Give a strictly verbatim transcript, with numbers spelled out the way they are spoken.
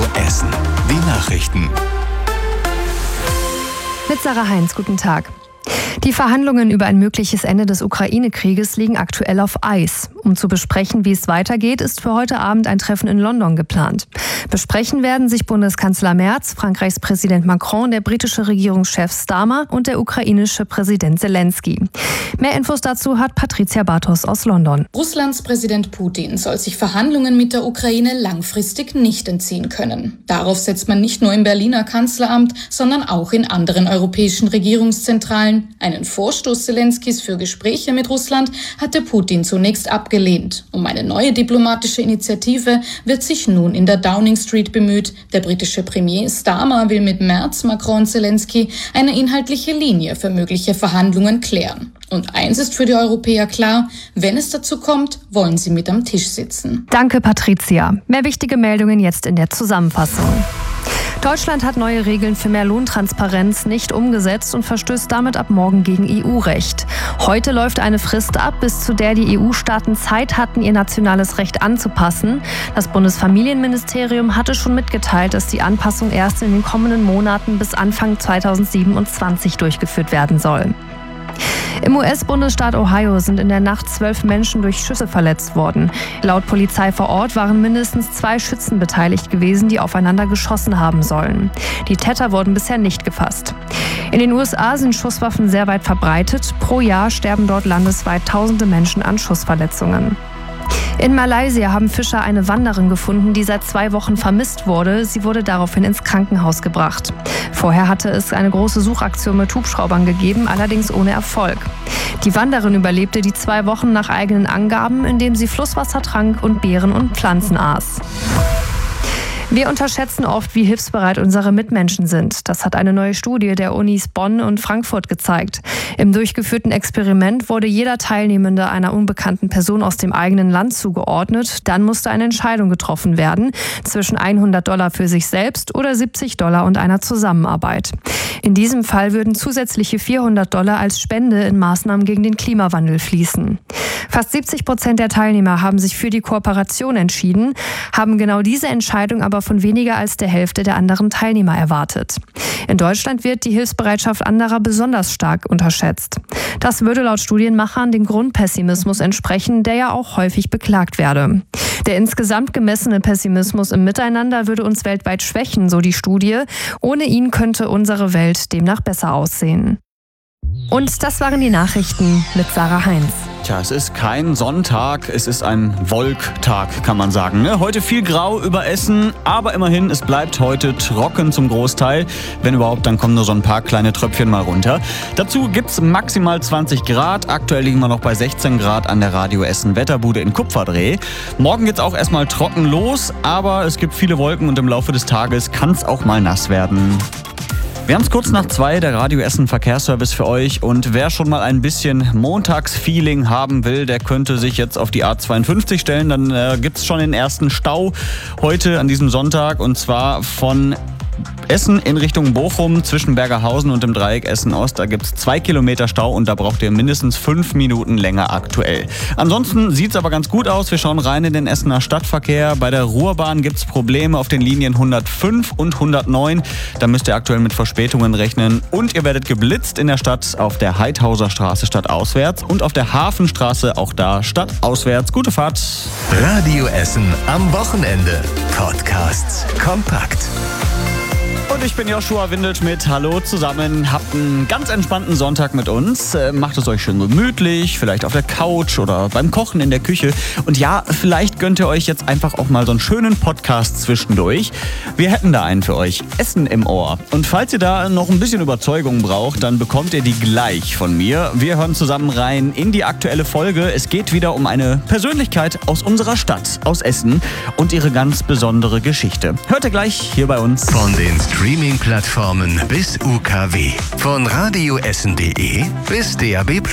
Essen. Die Nachrichten. Mit Sarah Heinz, guten Tag. Die Verhandlungen über ein mögliches Ende des Ukraine-Krieges liegen aktuell auf Eis. Um zu besprechen, wie es weitergeht, ist für heute Abend ein Treffen in London geplant. Besprechen werden sich Bundeskanzler Merz, Frankreichs Präsident Macron, der britische Regierungschef Starmer und der ukrainische Präsident Zelensky. Mehr Infos dazu hat Patricia Bartos aus London. Russlands Präsident Putin soll sich Verhandlungen mit der Ukraine langfristig nicht entziehen können. Darauf setzt man nicht nur im Berliner Kanzleramt, sondern auch in anderen europäischen Regierungszentralen. Einen Vorstoß Zelenskys für Gespräche mit Russland hatte Putin zunächst abgelehnt. Um eine neue diplomatische Initiative wird sich nun in der Downing Street bemüht. Der britische Premier Starmer will mit Merz, Macron und Zelensky eine inhaltliche Linie für mögliche Verhandlungen klären. Und eins ist für die Europäer klar, wenn es dazu kommt, wollen sie mit am Tisch sitzen. Danke, Patricia. Mehr wichtige Meldungen jetzt in der Zusammenfassung. Deutschland hat neue Regeln für mehr Lohntransparenz nicht umgesetzt und verstößt damit ab morgen gegen E U-Recht. Heute läuft eine Frist ab, bis zu der die E U-Staaten Zeit hatten, ihr nationales Recht anzupassen. Das Bundesfamilienministerium hatte schon mitgeteilt, dass die Anpassung erst in den kommenden Monaten bis Anfang zweitausendsiebenundzwanzig durchgeführt werden soll. Im U S-Bundesstaat Ohio sind in der Nacht zwölf Menschen durch Schüsse verletzt worden. Laut Polizei vor Ort waren mindestens zwei Schützen beteiligt gewesen, die aufeinander geschossen haben sollen. Die Täter wurden bisher nicht gefasst. In den U S A sind Schusswaffen sehr weit verbreitet. Pro Jahr sterben dort landesweit tausende Menschen an Schussverletzungen. In Malaysia haben Fischer eine Wanderin gefunden, die seit zwei Wochen vermisst wurde. Sie wurde daraufhin ins Krankenhaus gebracht. Vorher hatte es eine große Suchaktion mit Hubschraubern gegeben, allerdings ohne Erfolg. Die Wanderin überlebte die zwei Wochen nach eigenen Angaben, indem sie Flusswasser trank und Beeren und Pflanzen aß. Wir unterschätzen oft, wie hilfsbereit unsere Mitmenschen sind. Das hat eine neue Studie der Unis Bonn und Frankfurt gezeigt. Im durchgeführten Experiment wurde jeder Teilnehmende einer unbekannten Person aus dem eigenen Land zugeordnet. Dann musste eine Entscheidung getroffen werden zwischen hundert Dollar für sich selbst oder siebzig Dollar und einer Zusammenarbeit. In diesem Fall würden zusätzliche vierhundert Dollar als Spende in Maßnahmen gegen den Klimawandel fließen. Fast siebzig Prozent der Teilnehmer haben sich für die Kooperation entschieden, haben genau diese Entscheidung aber von weniger als der Hälfte der anderen Teilnehmer erwartet. In Deutschland wird die Hilfsbereitschaft anderer besonders stark unterschätzt. Das würde laut Studienmachern dem Grundpessimismus entsprechen, der ja auch häufig beklagt werde. Der insgesamt gemessene Pessimismus im Miteinander würde uns weltweit schwächen, so die Studie. Ohne ihn könnte unsere Welt demnach besser aussehen. Und das waren die Nachrichten mit Sarah Heinz. Tja, es ist kein Sonntag, es ist ein Wolktag, kann man sagen. Ne? Heute viel grau über Essen, aber immerhin, es bleibt heute trocken zum Großteil. Wenn überhaupt, dann kommen nur so ein paar kleine Tröpfchen mal runter. Dazu gibt's maximal zwanzig Grad. Aktuell liegen wir noch bei sechzehn Grad an der Radio Essen Wetterbude in Kupferdreh. Morgen geht's auch erstmal trocken los, aber es gibt viele Wolken und im Laufe des Tages kann's auch mal nass werden. Wir haben es kurz nach zwei, der Radio Essen Verkehrsservice für euch. Und wer schon mal ein bisschen Montagsfeeling haben will, der könnte sich jetzt auf die A zweiundfünfzig stellen. Dann äh, gibt es schon den ersten Stau heute an diesem Sonntag. Und zwar von Essen in Richtung Bochum zwischen Bergerhausen und dem Dreieck Essen-Ost. Da gibt es zwei Kilometer Stau und da braucht ihr mindestens fünf Minuten länger aktuell. Ansonsten sieht es aber ganz gut aus. Wir schauen rein in den Essener Stadtverkehr. Bei der Ruhrbahn gibt es Probleme auf den Linien hundertfünf und hundertneun. Da müsst ihr aktuell mit Verspätungen rechnen. Und ihr werdet geblitzt in der Stadt auf der Heidhauser Straße stadtauswärts und auf der Hafenstraße auch da stadtauswärts. Gute Fahrt. Radio Essen am Wochenende. Podcasts kompakt. Und ich bin Joshua Windelschmidt. Hallo zusammen. Habt einen ganz entspannten Sonntag mit uns. Macht es euch schön gemütlich, vielleicht auf der Couch oder beim Kochen in der Küche. Und ja, vielleicht gönnt ihr euch jetzt einfach auch mal so einen schönen Podcast zwischendurch. Wir hätten da einen für euch. Essen im Ohr. Und falls ihr da noch ein bisschen Überzeugung braucht, dann bekommt ihr die gleich von mir. Wir hören zusammen rein in die aktuelle Folge. Es geht wieder um eine Persönlichkeit aus unserer Stadt, aus Essen und ihre ganz besondere Geschichte. Hört ihr gleich hier bei uns. Von den Streaming-Plattformen bis U K W. Von radioessen punkt de bis D A B plus.